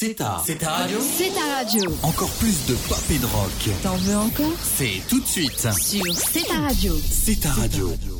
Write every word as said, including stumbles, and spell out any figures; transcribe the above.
C'est ta, c'est ta radio. C'est ta radio. Encore plus de pop et de rock. T'en veux encore? C'est tout de suite Sur C'est ta radio. C'est ta radio.